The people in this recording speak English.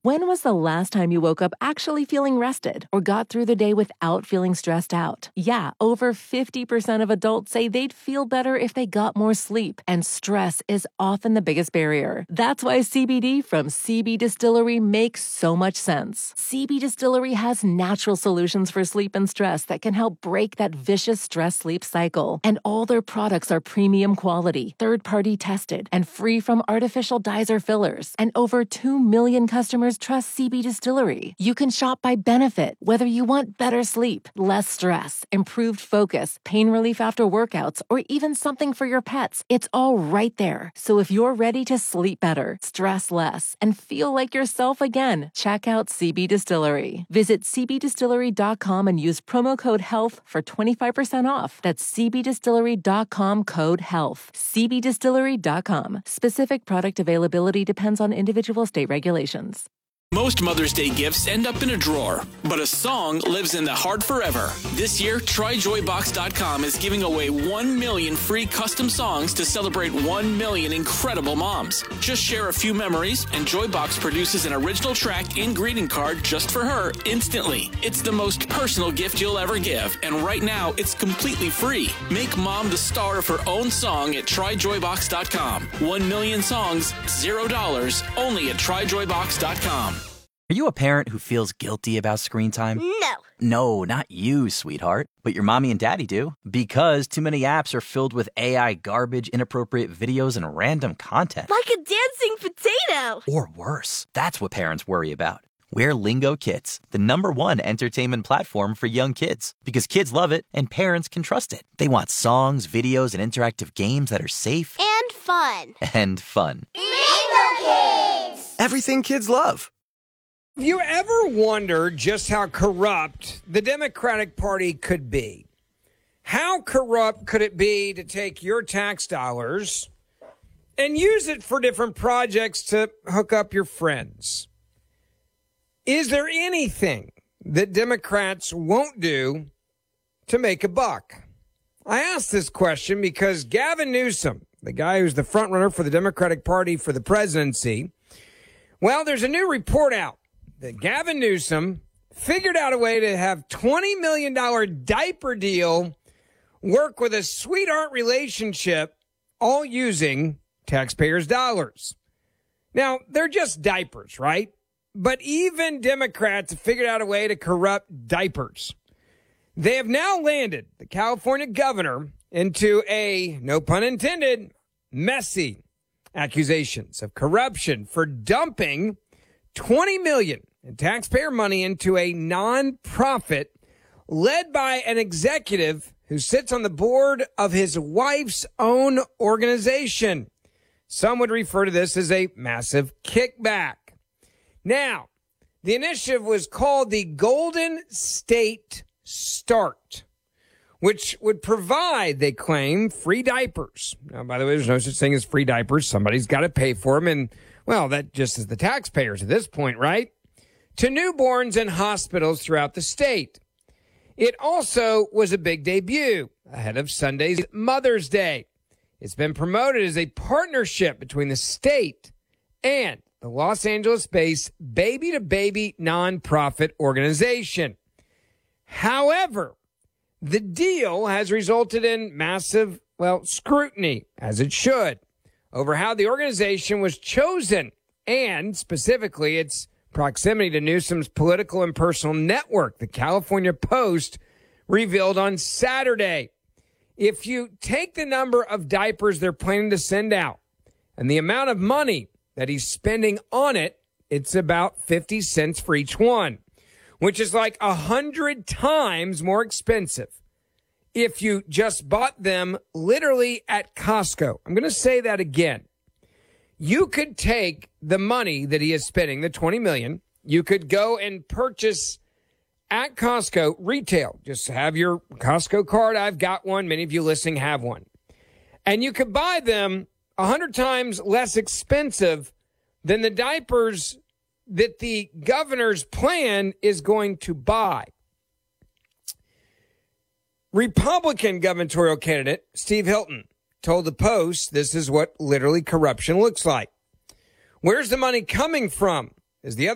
When was the last time you woke up actually feeling rested or got through the day without feeling stressed out? Yeah, over 50% of adults say they'd feel better if they got more sleep, and stress is often the biggest barrier. That's why CBD from CB Distillery makes so much sense. CB Distillery has natural solutions for sleep and stress that can help break that vicious stress-sleep cycle. And all their products are premium quality, third-party tested, and free from artificial dyes or fillers. And over 2 million customers trust CB Distillery. You can shop by benefit, whether you want better sleep, less stress, improved focus, pain relief after workouts, or even something for your pets. It's all right there. So if you're ready to sleep better, stress less, and feel like yourself again, check out CB Distillery. Visit cbdistillery.com and use promo code HEALTH for 25% off. That's cbdistillery.com, code HEALTH. cbdistillery.com. Specific product availability depends on individual state regulations. Most Mother's Day gifts end up in a drawer, but a song lives in the heart forever. This year, TryJoyBox.com is giving away 1 million free custom songs to celebrate 1 million incredible moms. Just share a few memories, and Joybox produces an original track and greeting card just for her instantly. It's the most personal gift you'll ever give, and right now, it's completely free. Make mom the star of her own song at TryJoyBox.com. 1 million songs, $0, only at TryJoyBox.com. Are you a parent who feels guilty about screen time? No. No, not you, sweetheart. But your mommy and daddy do. Because too many apps are filled with AI garbage, inappropriate videos, and random content. Like a dancing potato. Or worse. That's what parents worry about. We're Lingo Kids, the #1 entertainment platform for young kids. Because kids love it and parents can trust it. They want songs, videos, and interactive games that are safe. And fun. And fun. Lingo Kids! Everything kids love. Have you ever wondered just how corrupt the Democratic Party could be? How corrupt could it be to take your tax dollars and use it for different projects to hook up your friends? Is there anything that Democrats won't do to make a buck? I ask this question because Gavin Newsom, the guy who's the front runner for the Democratic Party for the presidency, well, there's a new report out that Gavin Newsom figured out a way to have $20 million diaper deal work with a sweetheart relationship, all using taxpayers' dollars. Now, they're just diapers, right? But even Democrats have figured out a way to corrupt diapers. They have now landed the California governor into a, no pun intended, messy accusations of corruption for dumping $20 million in taxpayer money into a nonprofit led by an executive who sits on the board of his wife's own organization. Some would refer to this as a massive kickback. Now, the initiative was called the Golden State Start, which would provide, they claim, free diapers. Now, by the way, there's no such thing as free diapers. Somebody's got to pay for them, and well, that just is the taxpayers at this point, right? To newborns and hospitals throughout the state. It also was a big debut ahead of Sunday's Mother's Day. It's been promoted as a partnership between the state and the Los Angeles-based Baby to Baby nonprofit organization. However, the deal has resulted in massive, scrutiny, as it should, over how the organization was chosen and specifically its proximity to Newsom's political and personal network, the California Post revealed on Saturday. If you take the number of diapers they're planning to send out and the amount of money that he's spending on it, it's about 50 cents for each one, which is like 100 times more expensive if you just bought them literally at Costco. I'm going to say that again. You could take the money that he is spending, the $20 million, you could go and purchase at Costco retail. Just have your Costco card. I've got one. Many of you listening have one. And you could buy them 100 times less expensive than the diapers that the governor's plan is going to buy. Republican gubernatorial candidate Steve Hilton told the Post this is what literally corruption looks like. Where's the money coming from? Is the other